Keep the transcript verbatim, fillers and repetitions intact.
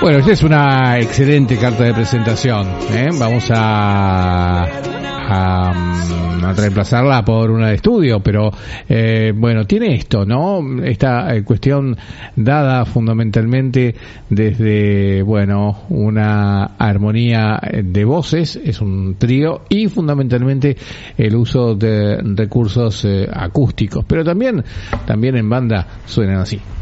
Bueno, esta es una excelente carta de presentación, ¿eh? Vamos a, a, a reemplazarla por una de estudio, pero eh, bueno, tiene esto, ¿no? Esta eh, cuestión dada fundamentalmente desde, bueno, una armonía de voces, es un trío, y fundamentalmente el uso de recursos eh, acústicos, pero también, también en banda suenan así.